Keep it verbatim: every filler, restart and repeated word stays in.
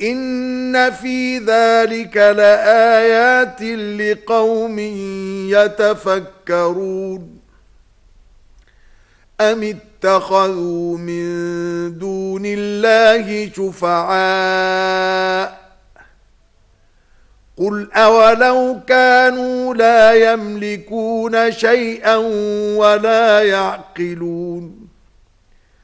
إن في ذلك لآيات لقوم يتفكرون أم اتخذوا من دون الله شفعاء قل أولو كانوا لا يملكون شيئا ولا يعقلون